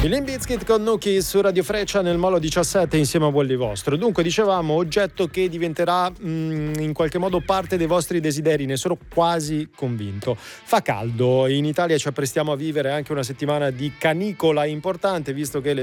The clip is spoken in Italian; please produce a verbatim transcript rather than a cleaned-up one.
Il Limp Bizkit con Nookie su Radio Freccia nel Molo diciassette insieme a Volli Vostro. Dunque dicevamo oggetto che diventerà mh, in qualche modo parte dei vostri desideri, ne sono quasi convinto. Fa caldo, in Italia ci apprestiamo a vivere anche una settimana di canicola importante, visto che le